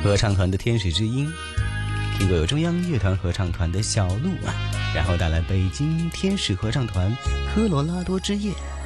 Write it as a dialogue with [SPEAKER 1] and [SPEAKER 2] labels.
[SPEAKER 1] 合唱团的《天使之音》，听过有中央乐团合唱团的《小鹿》，然后带来北京天使合唱团《科罗拉多之夜》。